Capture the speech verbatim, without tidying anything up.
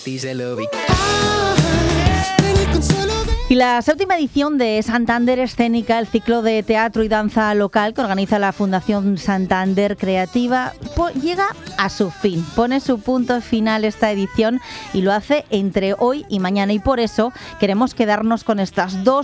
Y la séptima edición de Santander Escénica, el ciclo de teatro y danza local que organiza la Fundación Santander Creativa, pues llega a su fin. Pone su punto final esta edición y lo hace entre hoy y mañana. Y por eso queremos quedarnos con estas dos